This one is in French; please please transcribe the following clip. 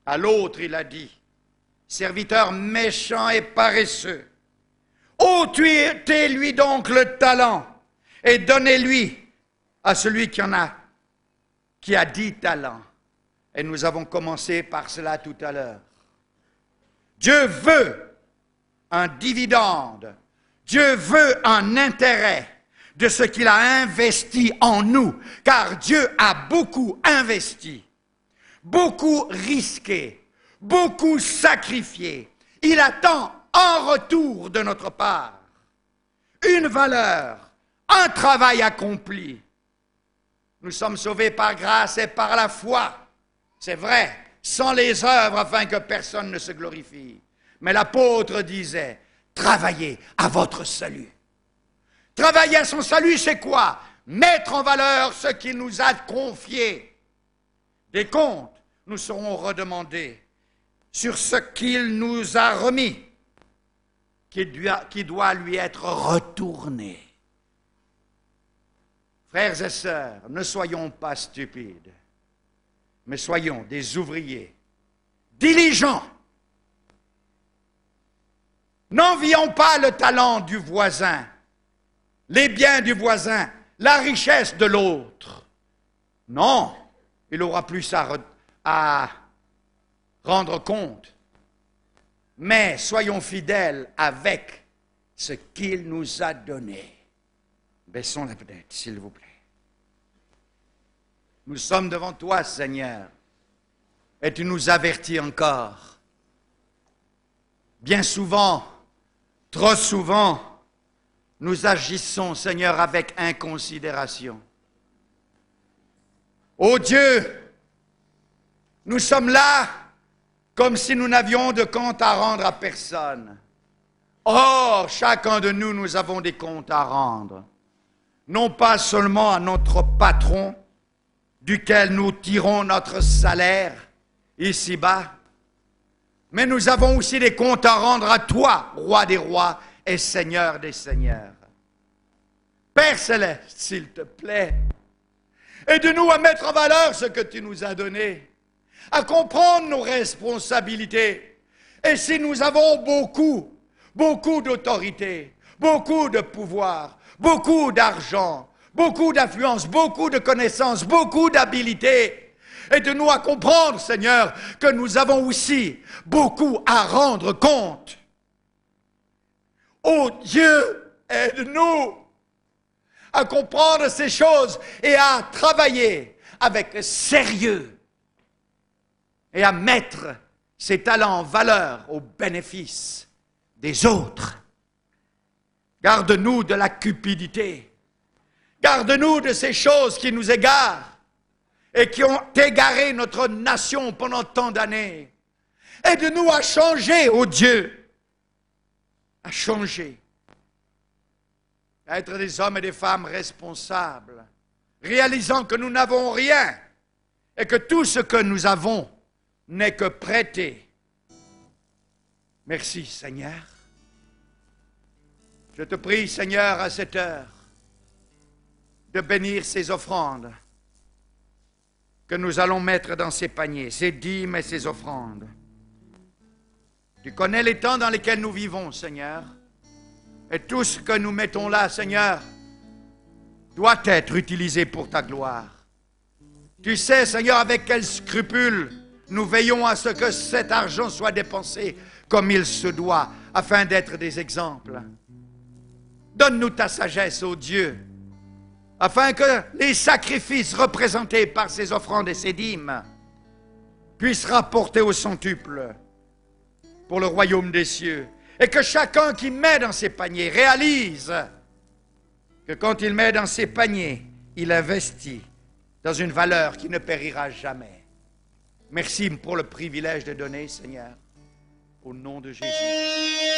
À l'autre, il a dit, serviteur méchant et paresseux, ôtez-lui donc le talent et donnez-lui à celui qui a 10 talents. Et nous avons commencé par cela tout à l'heure. Dieu veut un dividende, Dieu veut un intérêt de ce qu'il a investi en nous, car Dieu a beaucoup investi, beaucoup risqué, beaucoup sacrifié. Il attend en retour de notre part une valeur, un travail accompli. Nous sommes sauvés par grâce et par la foi, c'est vrai, sans les œuvres afin que personne ne se glorifie. Mais l'apôtre disait, travaillez à votre salut. Travailler à son salut, c'est quoi? Mettre en valeur ce qu'il nous a confié. Des comptes nous seront redemandés sur ce qu'il nous a remis, qui doit lui être retourné. Frères et sœurs, ne soyons pas stupides, mais soyons des ouvriers diligents. N'envions pas le talent du voisin, les biens du voisin, la richesse de l'autre. Non, il aura plus à rendre compte. Mais soyons fidèles avec ce qu'il nous a donné. Baissons la tête, s'il vous plaît. Nous sommes devant toi, Seigneur, et tu nous avertis encore. Bien souvent, trop souvent, nous agissons, Seigneur, avec inconsidération. Ô Dieu, nous sommes là comme si nous n'avions de compte à rendre à personne. Or, chacun de nous, nous avons des comptes à rendre. Non pas seulement à notre patron, duquel nous tirons notre salaire ici-bas, mais nous avons aussi des comptes à rendre à toi, roi des rois et seigneur des seigneurs. Père céleste, s'il te plaît, aide-nous à mettre en valeur ce que tu nous as donné, à comprendre nos responsabilités. Et si nous avons beaucoup d'autorité, beaucoup de pouvoir, beaucoup d'argent, beaucoup d'influence, beaucoup de connaissances, beaucoup d'habilité, aide-nous à comprendre, Seigneur, que nous avons aussi beaucoup à rendre compte. Oh Dieu, aide-nous à comprendre ces choses et à travailler avec sérieux et à mettre ces talents en valeur au bénéfice des autres. Garde-nous de la cupidité. Garde-nous de ces choses qui nous égarent et qui ont égaré notre nation pendant tant d'années. Aide-nous à changer, ô Dieu, à changer, à être des hommes et des femmes responsables, réalisant que nous n'avons rien et que tout ce que nous avons n'est que prêté. Merci, Seigneur. Je te prie, Seigneur, à cette heure, de bénir ces offrandes que nous allons mettre dans ces paniers, ces dîmes et ces offrandes. Tu connais les temps dans lesquels nous vivons, Seigneur, et tout ce que nous mettons là, Seigneur, doit être utilisé pour ta gloire. Tu sais, Seigneur, avec quel scrupule nous veillons à ce que cet argent soit dépensé comme il se doit, afin d'être des exemples. Donne-nous ta sagesse, ô Dieu, afin que les sacrifices représentés par ces offrandes et ces dîmes puissent rapporter au centuple pour le royaume des cieux. Et que chacun qui met dans ses paniers réalise que quand il met dans ses paniers, il investit dans une valeur qui ne périra jamais. Merci pour le privilège de donner, Seigneur, au nom de Jésus.